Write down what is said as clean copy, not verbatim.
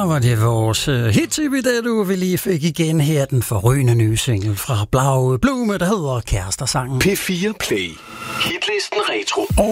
Så var det vores hit-tip i dag, vi lige fik igen her, den forrygende nye single fra Blau Blume, der hedder Kærester-sangen. P4 Play. Hitlisten Retro.